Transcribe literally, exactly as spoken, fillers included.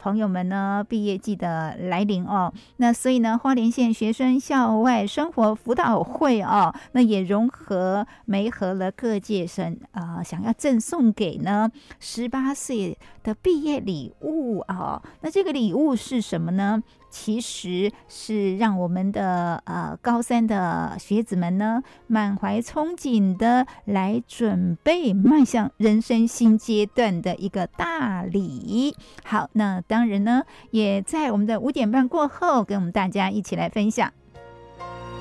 朋友们呢毕业季的来临哦，那所以呢花莲县学生校外生活辅导会哦，那也融合媒合了各界生呃想要赠送给呢十八岁的毕业礼物哦，那这个礼物是什么呢？其实是让我们的呃高三的学子们呢满怀憧憬的来准备迈向人生新阶段的一个大礼。好，那当然呢也在我们的五点半过后跟我们大家一起来分享。